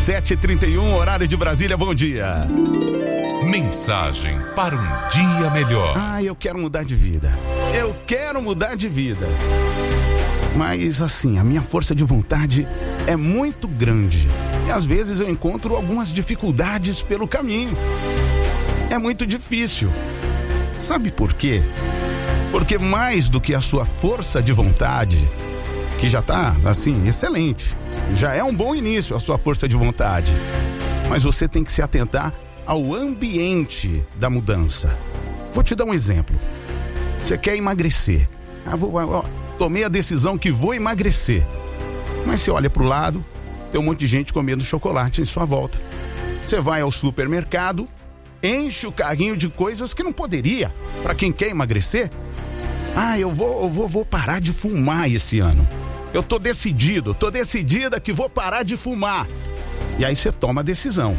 7h31, horário de Brasília, bom dia. Mensagem para um dia melhor. Eu quero mudar de vida. Eu quero mudar de vida. Mas assim, a minha força de vontade é muito grande. E às vezes eu encontro algumas dificuldades pelo caminho. É muito difícil. Sabe por quê? Porque mais do que a sua força de vontade, que já está, assim, excelente. Já é um bom início a sua força de vontade. Mas você tem que se atentar ao ambiente da mudança. Vou te dar um exemplo. Você quer emagrecer. Tomei a decisão que vou emagrecer. Mas você olha para o lado, tem um monte de gente comendo chocolate em sua volta. Você vai ao supermercado, enche o carrinho de coisas que não poderia. Para quem quer emagrecer. Eu vou parar de fumar esse ano. Eu tô decidida que vou parar de fumar. E aí você toma a decisão.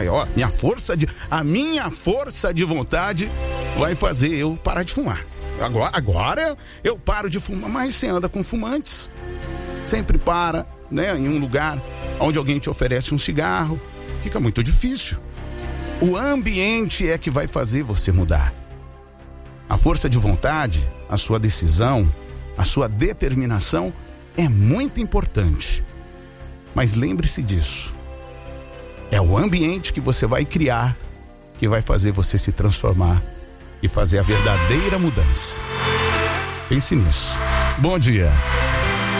A minha força de vontade vai fazer eu parar de fumar. Agora eu paro de fumar. Mas você anda com fumantes. Sempre para, né, em um lugar onde alguém te oferece um cigarro. Fica muito difícil. O ambiente é que vai fazer você mudar. A força de vontade, a sua decisão, a sua determinação é muito importante. Mas lembre-se disso. É o ambiente que você vai criar que vai fazer você se transformar e fazer a verdadeira mudança. Pense nisso. Bom dia.